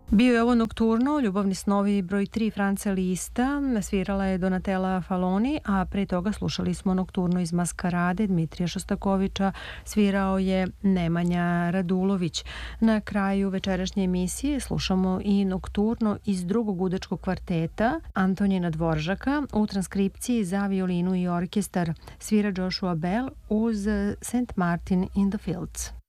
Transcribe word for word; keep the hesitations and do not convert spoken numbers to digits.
Bio je ovo Nokturno, Ljubavni snovi broj tri Franca Lista, svirala je Donatella Faloni, a pre toga slušali smo Nokturno iz Maskarade Dmitrija Šostakoviča, svirao je Nemanja Radulović. Na kraju večerašnje emisije slušamo i Nokturno iz drugog udečkog kvarteta Antonina Dvoržaka u transkripciji za violinu i orkestar. Svira Joshua Bell uz Saint Martin in the Fields.